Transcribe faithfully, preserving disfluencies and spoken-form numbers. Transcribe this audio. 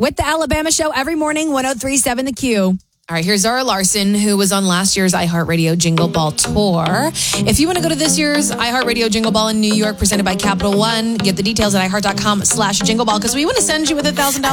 with the Alabama Show every morning, one oh three point seven The Q. All right, here's Zara Larson, who was on last year's iHeartRadio Jingle Ball Tour. If you want to go to this year's iHeartRadio Jingle Ball in New York, presented by Capital One, get the details at iHeart.com slash Jingle Ball, because we want to send you with a one thousand dollars